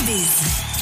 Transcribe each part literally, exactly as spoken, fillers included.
Showbiz.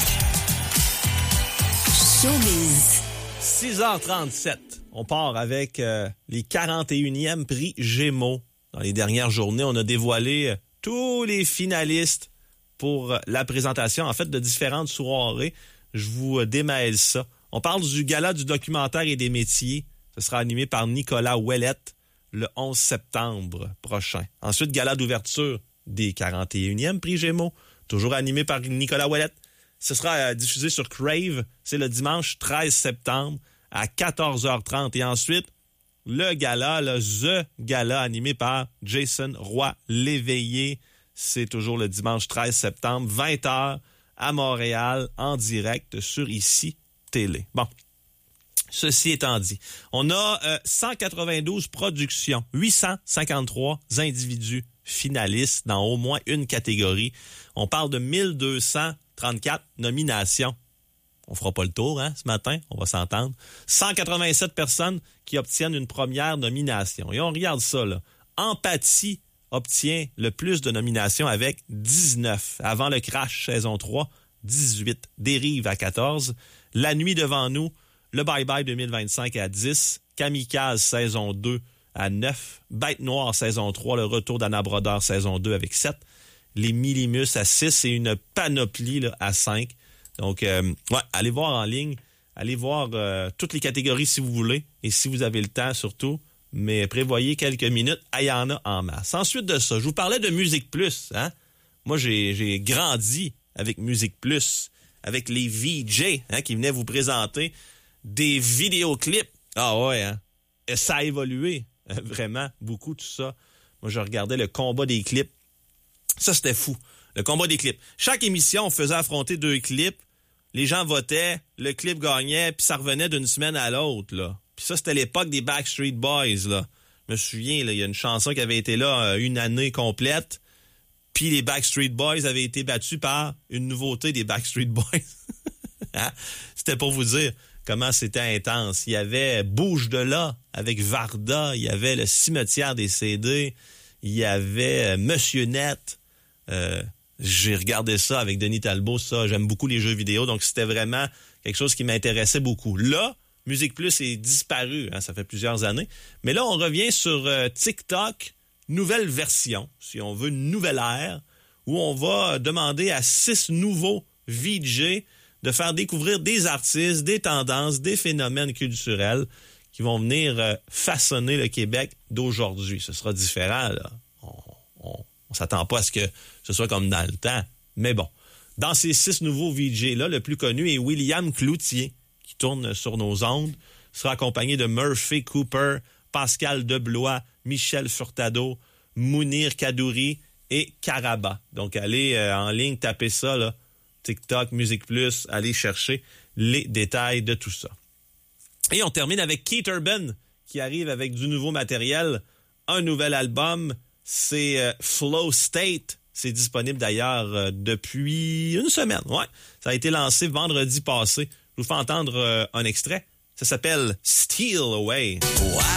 Showbiz. six heures trente-sept. On part avec euh, les quarante et unième prix Gémeaux. Dans les dernières journées, on a dévoilé euh, tous les finalistes pour euh, la présentation, en fait, de différentes soirées. Je vous euh, démêle ça. On parle du gala du documentaire et des métiers. Ce sera animé par Nicolas Ouellette le onze septembre prochain. Ensuite, gala d'ouverture des quarante et unième prix Gémeaux, toujours animé par Nicolas Ouellette. Ce sera euh, diffusé sur Crave. C'est le dimanche treize septembre à quatorze heures trente. Et ensuite, le gala, le The Gala animé par Jason Roy Léveillé. C'est toujours le dimanche treize septembre, vingt heures à Montréal, en direct sur Ici Télé. Bon, ceci étant dit, on a euh, cent quatre-vingt-douze productions, huit cent cinquante-trois individus finalistes dans au moins une catégorie. On parle de mille deux cent trente-quatre nominations. On fera pas le tour, hein, ce matin, on va s'entendre. cent quatre-vingt-sept personnes qui obtiennent une première nomination. Et on regarde ça, là. Empathie obtient le plus de nominations avec dix-neuf. Avant le Crash, saison trois, dix-huit. Dérive à quatorze. La nuit devant nous, le Bye Bye deux mille vingt-cinq à dix. Kamikaze, saison deux à neuf. Bête Noire, saison trois. Le retour d'Anna Brodeur, saison deux avec sept. Les Millimus à six et une panoplie là, à cinq. Donc, euh, ouais, allez voir en ligne. Allez voir euh, toutes les catégories si vous voulez. Et si vous avez le temps, surtout. Mais prévoyez quelques minutes. Ah, il y en a en masse. Ensuite de ça, je vous parlais de Musique Plus. Hein? Moi, j'ai, j'ai grandi avec Musique Plus. Avec les V J hein, qui venaient vous présenter des vidéoclips. Ah ouais, hein? Et ça a évolué. Vraiment, beaucoup, tout ça. Moi, je regardais le combat des clips. Ça, c'était fou. Le combat des clips. Chaque émission, on faisait affronter deux clips. Les gens votaient, le clip gagnait, puis ça revenait d'une semaine à l'autre, là. Puis ça, c'était l'époque des Backstreet Boys, là. Je me souviens, là, il y a une chanson qui avait été là euh, une année complète, puis les Backstreet Boys avaient été battus par une nouveauté des Backstreet Boys. Hein? C'était pour vous dire comment c'était intense. Il y avait Bouge de là, avec Varda, il y avait le Cimetière des C D, il y avait euh, Monsieur Net, euh, j'ai regardé ça avec Denis Talbot, ça, j'aime beaucoup les jeux vidéo, donc c'était vraiment quelque chose qui m'intéressait beaucoup. Là, Musique Plus est disparu, hein, ça fait plusieurs années, mais là, on revient sur euh, TikTok, nouvelle version, si on veut, une nouvelle ère, où on va demander à six nouveaux V J de faire découvrir des artistes, des tendances, des phénomènes culturels qui vont venir euh, façonner le Québec d'aujourd'hui. Ce sera différent, là. On, on, on s'attend pas à ce que ce soit comme dans le temps. Mais bon, dans ces six nouveaux V J-là, le plus connu est William Cloutier, qui tourne sur nos ondes. Il sera accompagné de Murphy Cooper, Pascal Deblois, Michel Furtado, Mounir Kadouri et Caraba. Donc, allez euh, en ligne, tapez ça, là, TikTok, Musique Plus, allez chercher les détails de tout ça. Et on termine avec Keith Urban, qui arrive avec du nouveau matériel, un nouvel album, c'est euh, Flow State. C'est disponible d'ailleurs euh, depuis une semaine. Ouais, ça a été lancé vendredi passé. Je vous fais entendre euh, un extrait. Ça s'appelle Steal Away. Wow!